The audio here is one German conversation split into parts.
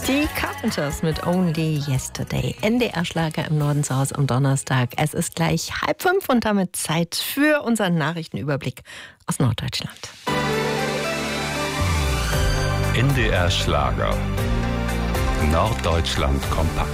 Die Carpenters mit Only Yesterday. NDR-Schlager im Norden zu Hause am Donnerstag. Es ist gleich 4:30 und damit Zeit für unseren Nachrichtenüberblick aus Norddeutschland. NDR-Schlager. Norddeutschland kompakt.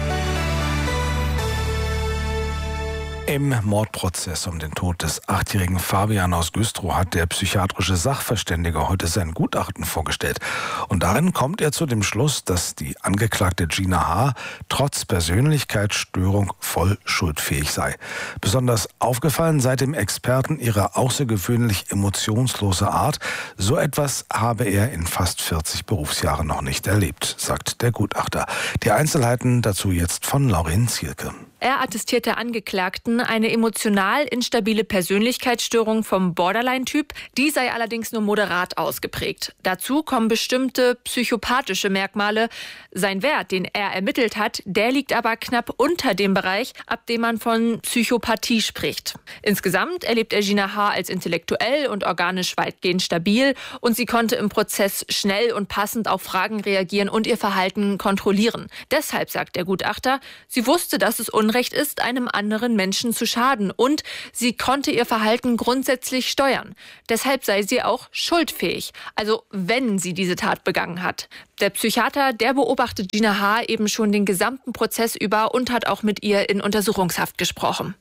Im Mordprozess um den Tod des 8-jährigen Fabian aus Güstrow hat der psychiatrische Sachverständige heute sein Gutachten vorgestellt. Und darin kommt er zu dem Schluss, dass die Angeklagte Gina H. trotz Persönlichkeitsstörung voll schuldfähig sei. Besonders aufgefallen sei dem Experten ihre außergewöhnlich emotionslose Art. So etwas habe er in fast 40 Berufsjahren noch nicht erlebt, sagt der Gutachter. Die Einzelheiten dazu jetzt von Lauren Zielke. Er attestiert der Angeklagten eine emotional instabile Persönlichkeitsstörung vom Borderline-Typ. Die sei allerdings nur moderat ausgeprägt. Dazu kommen bestimmte psychopathische Merkmale. Sein Wert, den er ermittelt hat, der liegt aber knapp unter dem Bereich, ab dem man von Psychopathie spricht. Insgesamt erlebt er Gina H. als intellektuell und organisch weitgehend stabil und sie konnte im Prozess schnell und passend auf Fragen reagieren und ihr Verhalten kontrollieren. Deshalb, sagt der Gutachter, sie wusste, dass es Unrecht ist, einem anderen Menschen zu schaden und sie konnte ihr Verhalten grundsätzlich steuern. Deshalb sei sie auch schuldfähig, also wenn sie diese Tat begangen hat. Der Psychiater, der beobachtet Gina H. eben schon den gesamten Prozess über und hat auch mit ihr in Untersuchungshaft gesprochen.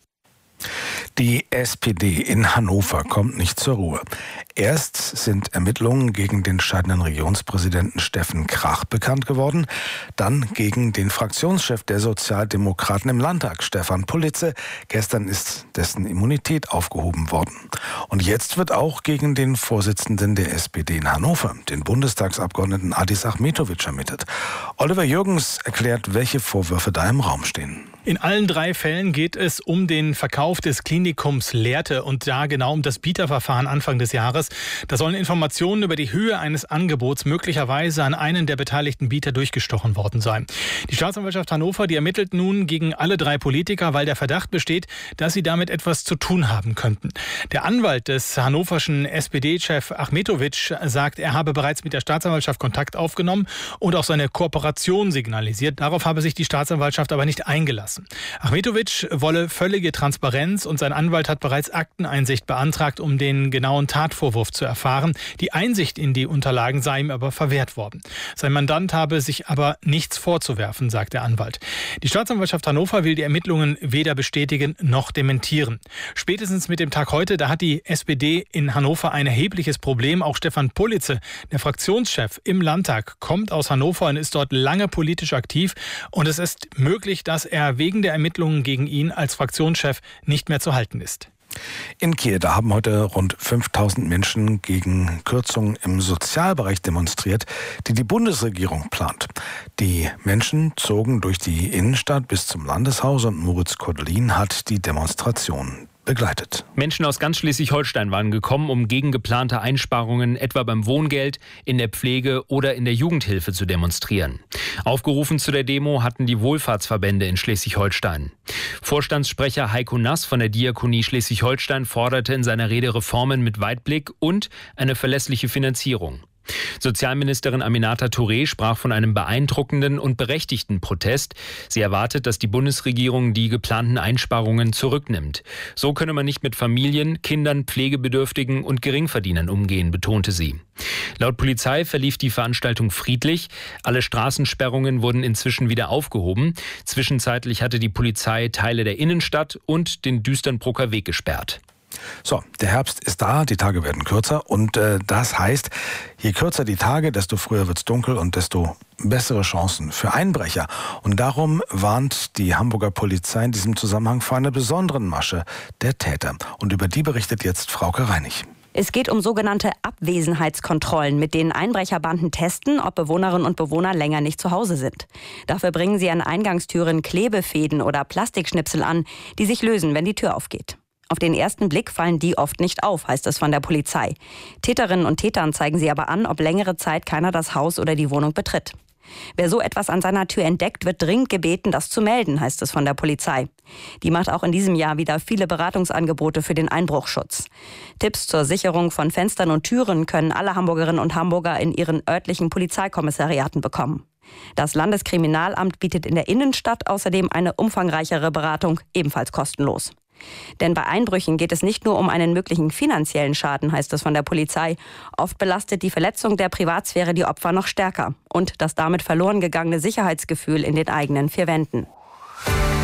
Die SPD in Hannover kommt nicht zur Ruhe. Erst sind Ermittlungen gegen den scheidenden Regionspräsidenten Steffen Krach bekannt geworden, dann gegen den Fraktionschef der Sozialdemokraten im Landtag, Stefan Politze. Gestern ist dessen Immunität aufgehoben worden. Und jetzt wird auch gegen den Vorsitzenden der SPD in Hannover, den Bundestagsabgeordneten Adis Achmetović, ermittelt. Oliver Jürgens erklärt, welche Vorwürfe da im Raum stehen. In allen 3 Fällen geht es um den Verkauf des Klinikums Lehrte und da genau um das Bieterverfahren Anfang des Jahres. Da sollen Informationen über die Höhe eines Angebots möglicherweise an einen der beteiligten Bieter durchgestochen worden sein. Die Staatsanwaltschaft Hannover, die ermittelt nun gegen alle 3 Politiker, weil der Verdacht besteht, dass sie damit etwas zu tun haben könnten. Der Anwalt des hannoverschen SPD-Chef Achmetović sagt, er habe bereits mit der Staatsanwaltschaft Kontakt aufgenommen und auch seine Kooperation signalisiert. Darauf habe sich die Staatsanwaltschaft aber nicht eingelassen. Achmetović wolle völlige Transparenz und sein Anwalt hat bereits Akteneinsicht beantragt, um den genauen Tatvorwurf zu erfahren. Die Einsicht in die Unterlagen sei ihm aber verwehrt worden. Sein Mandant habe sich aber nichts vorzuwerfen, sagt der Anwalt. Die Staatsanwaltschaft Hannover will die Ermittlungen weder bestätigen noch dementieren. Spätestens mit dem Tag heute, da hat die SPD in Hannover ein erhebliches Problem. Auch Stefan Politze, der Fraktionschef im Landtag, kommt aus Hannover und ist dort lange politisch aktiv. Und es ist möglich, dass er wegen der Ermittlungen gegen ihn als Fraktionschef nicht mehr zu halten ist. In Kiel, da haben heute rund 5000 Menschen gegen Kürzungen im Sozialbereich demonstriert, die die Bundesregierung plant. Die Menschen zogen durch die Innenstadt bis zum Landeshaus und Moritz Kodelin hat die Demonstration begleitet. Menschen aus ganz Schleswig-Holstein waren gekommen, um gegen geplante Einsparungen etwa beim Wohngeld, in der Pflege oder in der Jugendhilfe zu demonstrieren. Aufgerufen zu der Demo hatten die Wohlfahrtsverbände in Schleswig-Holstein. Vorstandssprecher Heiko Nass von der Diakonie Schleswig-Holstein forderte in seiner Rede Reformen mit Weitblick und eine verlässliche Finanzierung. Sozialministerin Aminata Touré sprach von einem beeindruckenden und berechtigten Protest. Sie erwartet, dass die Bundesregierung die geplanten Einsparungen zurücknimmt. So könne man nicht mit Familien, Kindern, Pflegebedürftigen und Geringverdienern umgehen, betonte sie. Laut Polizei verlief die Veranstaltung friedlich. Alle Straßensperrungen wurden inzwischen wieder aufgehoben. Zwischenzeitlich hatte die Polizei Teile der Innenstadt und den Düsternbrucker Weg gesperrt. So, der Herbst ist da, die Tage werden kürzer und das heißt, je kürzer die Tage, desto früher wird's dunkel und desto bessere Chancen für Einbrecher. Und darum warnt die Hamburger Polizei in diesem Zusammenhang vor einer besonderen Masche der Täter. Und über die berichtet jetzt Frauke Reinig. Es geht um sogenannte Abwesenheitskontrollen, mit denen Einbrecherbanden testen, ob Bewohnerinnen und Bewohner länger nicht zu Hause sind. Dafür bringen sie an Eingangstüren Klebefäden oder Plastikschnipsel an, die sich lösen, wenn die Tür aufgeht. Auf den ersten Blick fallen die oft nicht auf, heißt es von der Polizei. Täterinnen und Tätern zeigen sie aber an, ob längere Zeit keiner das Haus oder die Wohnung betritt. Wer so etwas an seiner Tür entdeckt, wird dringend gebeten, das zu melden, heißt es von der Polizei. Die macht auch in diesem Jahr wieder viele Beratungsangebote für den Einbruchschutz. Tipps zur Sicherung von Fenstern und Türen können alle Hamburgerinnen und Hamburger in ihren örtlichen Polizeikommissariaten bekommen. Das Landeskriminalamt bietet in der Innenstadt außerdem eine umfangreichere Beratung, ebenfalls kostenlos. Denn bei Einbrüchen geht es nicht nur um einen möglichen finanziellen Schaden, heißt es von der Polizei. Oft belastet die Verletzung der Privatsphäre die Opfer noch stärker und das damit verloren gegangene Sicherheitsgefühl in den eigenen vier Wänden.